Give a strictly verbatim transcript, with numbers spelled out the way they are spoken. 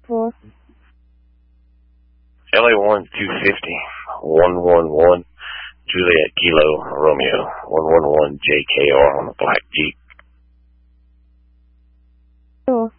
for? L A one two fifty, one one one, Juliet Kilo Romeo, one one one J K R on the black Jeep. Sure.